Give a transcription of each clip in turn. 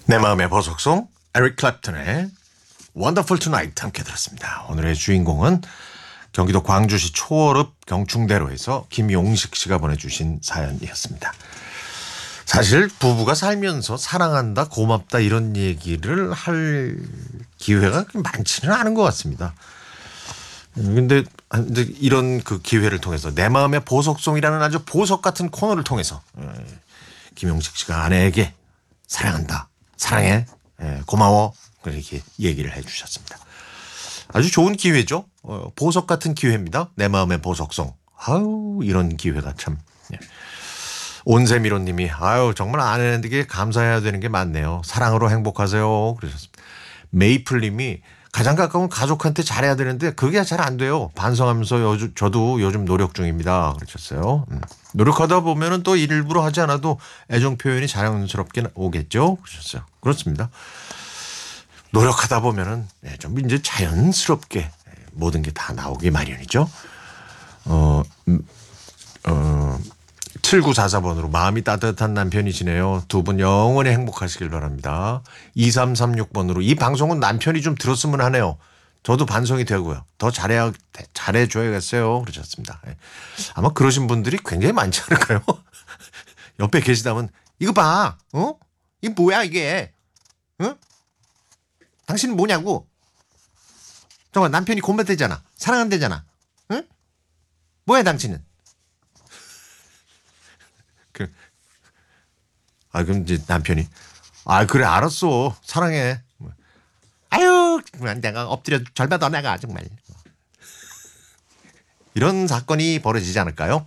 내 마음의 보석송 에릭 클랩튼의 Wonderful Tonight 함께 들었습니다. 오늘의 주인공은 경기도 광주시 초월읍 경충대로에서 김용식 씨가 보내주신 사연이었습니다. 사실 부부가 살면서 사랑한다, 고맙다 이런 얘기를 할 기회가 많지는 않은 것 같습니다. 근데 이런 그 기회를 통해서 내 마음의 보석송이라는 아주 보석 같은 코너를 통해서 김용식 씨가 아내에게 사랑한다, 사랑해, 고마워 그렇게 얘기를 해 주셨습니다. 아주 좋은 기회죠. 보석 같은 기회입니다. 내 마음의 보석송. 아유 이런 기회가 참. 온세미로 님이 아유 정말 아내에게 감사해야 되는 게 많네요. 사랑으로 행복하세요 그러셨습니다. 메이플 님이 가장 가까운 가족한테 잘해야 되는데 그게 잘 안 돼요. 반성하면서 저도 요즘 노력 중입니다. 그러셨어요. 노력하다 보면은 또 일부러 하지 않아도 애정 표현이 자연스럽게 오겠죠. 그러셨어요. 그렇습니다. 노력하다 보면은 좀 이제 자연스럽게 모든 게 다 나오기 마련이죠. 7944번으로 마음이 따뜻한 남편이시네요. 두 분 영원히 행복하시길 바랍니다. 2336번으로 이 방송은 남편이 좀 들었으면 하네요. 저도 반성이 되고요. 더 잘해줘야겠어요. 그러셨습니다. 아마 그러신 분들이 굉장히 많지 않을까요? 옆에 계시다면 이거 봐. 이게 뭐야 이게. 당신은 뭐냐고. 정말 남편이 곰뱃대잖아. 사랑한대잖아. 응? 뭐야 당신은. 그럼 이제 남편이 그래 알았어 사랑해. 아유 내가 엎드려 절받아 내가 정말. 이런 사건이 벌어지지 않을까요?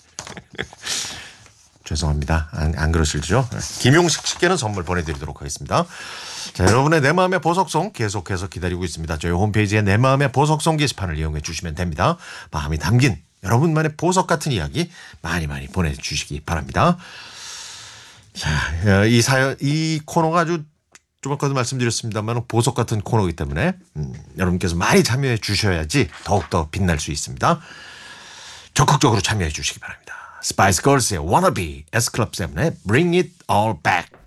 죄송합니다. 안 그러실죠? 김용식 씨께는 선물 보내드리도록 하겠습니다. 자, 여러분의 내 마음의 보석송 계속해서 기다리고 있습니다. 저희 홈페이지에 내 마음의 보석송 게시판을 이용해 주시면 됩니다. 마음이 담긴 여러분만의 보석 같은 이야기 많이 보내주시기 바랍니다. 자, 이 코너가 아주 좀 아까도 말씀드렸습니다만 보석 같은 코너이기 때문에 여러분께서 많이 참여해 주셔야지 더욱더 빛날 수 있습니다. 적극적으로 참여해 주시기 바랍니다. 스파이스 걸스의 Wanna Be, S클럽7의 Bring It All Back.